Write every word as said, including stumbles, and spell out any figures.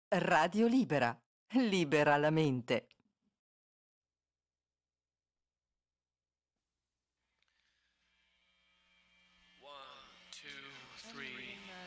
Radio Libera. Libera la mente. One, two, three.